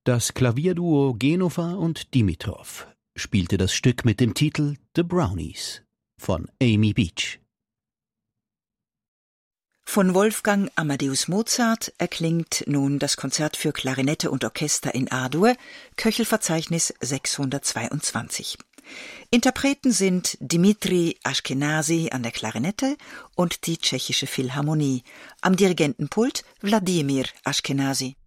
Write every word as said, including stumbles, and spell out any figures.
Das Klavierduo Genova und Dimitrov spielte das Stück mit dem Titel The Brownies von Amy Beach. Von Wolfgang Amadeus Mozart erklingt nun das Konzert für Klarinette und Orchester in A-Dur, Köchelverzeichnis sechshundertzweiundzwanzig. Interpreten sind Dimitri Ashkenazy an der Klarinette und die Tschechische Philharmonie. Am Dirigentenpult Wladimir Ashkenazy.